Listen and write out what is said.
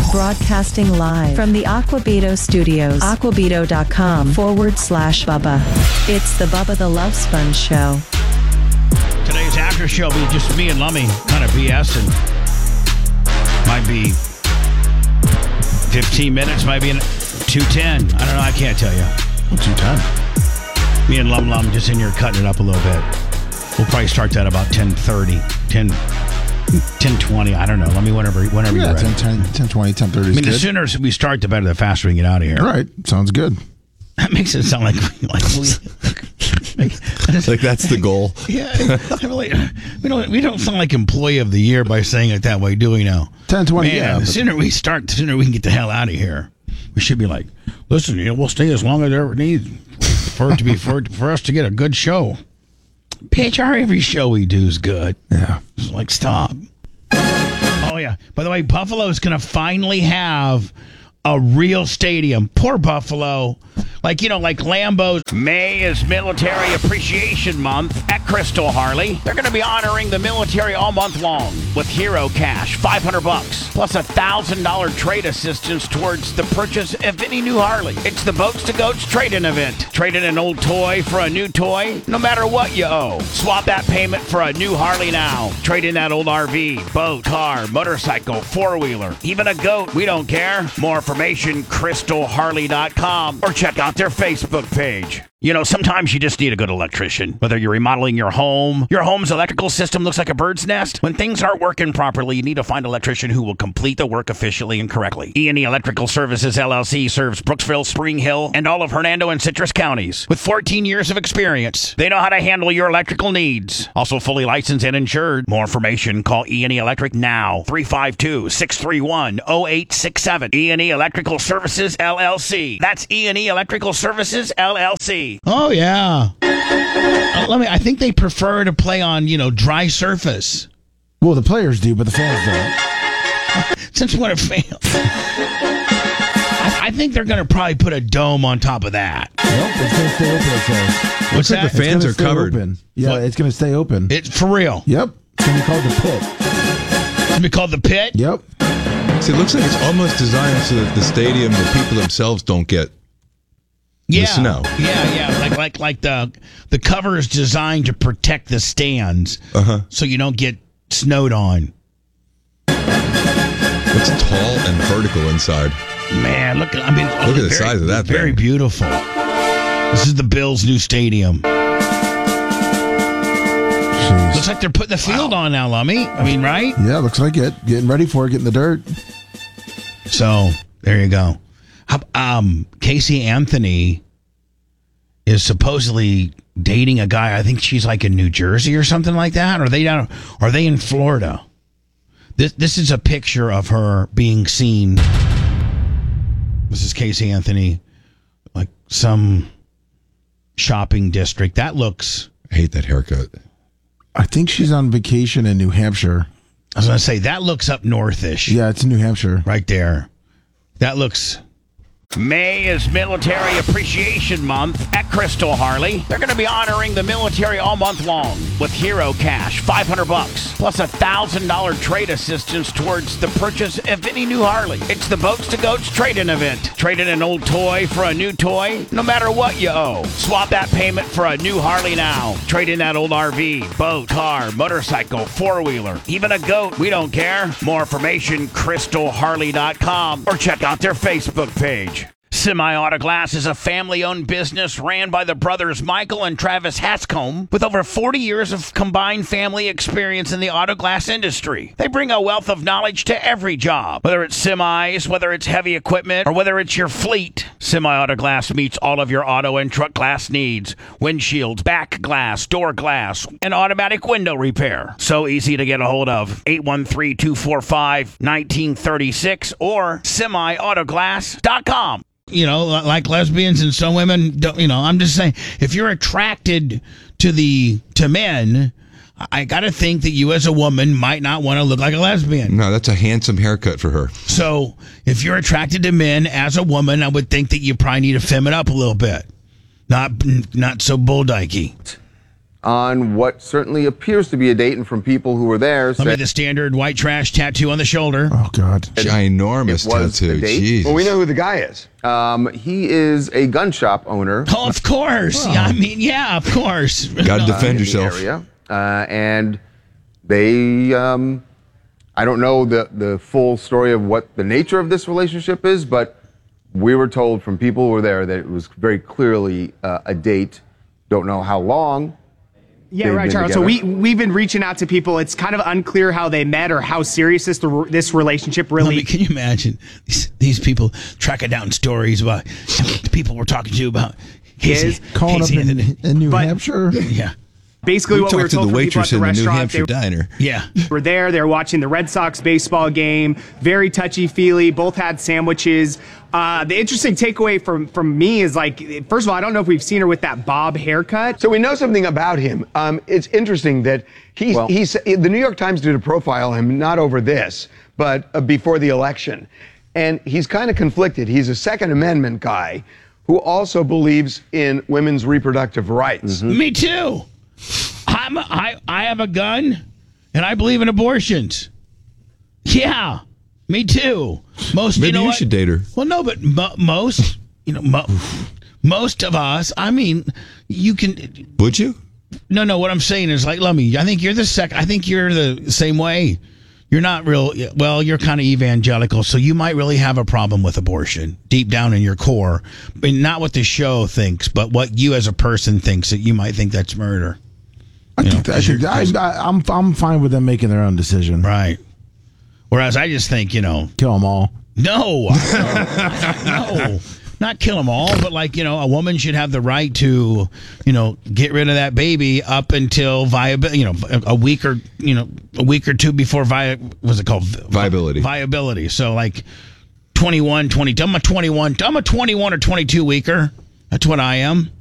Broadcasting live from the Aquabito Studios. Aquabito.com/Bubba. It's the Bubba the Love Sponge Show. Today's after show will be just me and Lummy kind of BS, and might be 15 minutes, might be 2:10. I don't know. I can't tell you. What's 2:10? Me and Lum just in here cutting it up a little bit. We'll probably start that about 10:30, 10:20. I don't know. Let me whenever you're ready. 10:20, 10:30 I mean, the sooner we start, the better. The faster we can get out of here. All right. Sounds good. That makes it sound like that's the goal. Yeah, we don't sound like employee of the year by saying it that way, do we now? 10:20. Man, Yeah. the sooner we start, the sooner we can get the hell out of here. We should be like, listen, we'll stay as long as there needs for it to be for us to get a good show. PHR, every show we do is good. Yeah. It's like, stop. Oh yeah. By the way, Buffalo's gonna finally have a real stadium. Poor Buffalo. Like Lambeau. May is Military Appreciation Month at Crystal Harley. They're going to be honoring the military all month long with Hero Cash, $500, plus $1,000 trade assistance towards the purchase of any new Harley. It's the Boats to Goats trade-in event. Trade in an old toy for a new toy, no matter what you owe. Swap that payment for a new Harley now. Trade in that old RV, boat, car, motorcycle, four-wheeler, even a goat. We don't care. More information, crystalharley.com, or check out their Facebook page. Sometimes you just need a good electrician. Whether you're remodeling your home's electrical system looks like a bird's nest. When things aren't working properly, you need to find an electrician who will complete the work efficiently and correctly. E&E Electrical Services, LLC serves Brooksville, Spring Hill, and all of Hernando and Citrus counties. With 14 years of experience, they know how to handle your electrical needs. Also fully licensed and insured. More information, call E&E Electric now. 352-631-0867. E&E Electrical Services, LLC. That's E&E Electrical Services, LLC. Oh, yeah. I think they prefer to play on, dry surface. Well, the players do, but the fans don't. Since when are fans? I think they're going to probably put a dome on top of that. Nope, it's going to stay open, it says. Looks like the fans are covered. Open. Yeah, What? It's going to stay open. It's for real. Yep. It's going to be called the Pit. It's going to be called the Pit? Yep. See, it looks like it's almost designed so that the stadium, the people themselves don't get the snow. Yeah. Like the cover is designed to protect the stands, so you don't get snowed on. It's tall and vertical inside. Man, look at the size of that thing. Very beautiful. This is the Bills' new stadium. Jeez. Looks like they're putting the field on now, Lummy. I mean, right? Yeah, looks like it. Getting ready for it, getting the dirt. So there you go. Casey Anthony is supposedly dating a guy. I think she's like in New Jersey or something like that. Or are they in Florida? This is a picture of her being seen. This is Casey Anthony, like some shopping district. That looks. I hate that haircut. I think she's on vacation in New Hampshire. I was going to say, that looks up northish. Yeah, it's in New Hampshire. Right there. That looks. May is Military Appreciation Month at Crystal Harley. They're going to be honoring the military all month long with Hero Cash, $500, plus $1,000 trade assistance towards the purchase of any new Harley. It's the Boats to Goats trade-in event. Trade in an old toy for a new toy, no matter what you owe. Swap that payment for a new Harley now. Trade in that old RV, boat, car, motorcycle, four-wheeler, even a goat. We don't care. More information, crystalharley.com, or check out their Facebook page. Semi-Auto Glass is a family-owned business ran by the brothers Michael and Travis Hanscomb with over 40 years of combined family experience in the auto glass industry. They bring a wealth of knowledge to every job, whether it's semis, whether it's heavy equipment, or whether it's your fleet. Semi-Auto Glass meets all of your auto and truck glass needs. Windshields, back glass, door glass, and automatic window repair. So easy to get a hold of. 813-245-1936 or semiautoglass.com. Like lesbians and some women don't, I'm just saying, if you're attracted to men, I got to think that you as a woman might not want to look like a lesbian. No, that's a handsome haircut for her. So if you're attracted to men as a woman, I would think that you probably need to fem it up a little bit. Not so bulldykey. on what certainly appears to be a date, and from people who were there Let me said the standard white trash tattoo on the shoulder. Oh, God. Ginormous It was tattoo. a date. Jesus. Well, we know who the guy is. he is a gun shop owner. Oh, of course. Yeah, I mean, yeah, of course. Gotta defend in the yourself. area. And they, I don't know the full story of what the nature of this relationship is, but we were told from people who were there that it was very clearly a date. Don't know how long. Yeah, they've right, been Charles. So together. we've been reaching out to people. It's kind of unclear how they met or how serious this relationship I mean, really. can you imagine these people tracking down stories about the people we're talking to about His? Calling up in New But- Hampshire. Yeah. Basically, what we were Talked to told the from people at waitress the in the New restaurant, Hampshire diner. Yeah. were there. They were watching the Red Sox baseball game. Very touchy-feely. Both had sandwiches. The interesting takeaway from me is, like, first of all, I don't know if we've seen her with that bob haircut. So we know something about him. It's interesting that he's the New York Times did a profile on him, not over this, but before the election. And he's kind of conflicted. He's a Second Amendment guy who also believes in women's reproductive rights. Me too. I have a gun, and I believe in abortions. Yeah, me too. Most, Maybe you know you what? should date her. Well, no, but most, most of us. I mean, you can. Would you? No. What I'm saying is, like, I think you're the second. I think you're the same way. You're not real. Well, you're kind of evangelical, so you might really have a problem with abortion deep down in your core, but not what the show thinks, but what you as a person thinks that you might think that's murder. I'm fine with them making their own decision. Right. Whereas I just think, Kill them all. no, no, not kill them all, but like, a woman should have the right to, get rid of that baby up until viability, a week or two before what's it called? Viability. Viability. So like 21, 22. I'm a 21 or 22 weeker. That's what I am.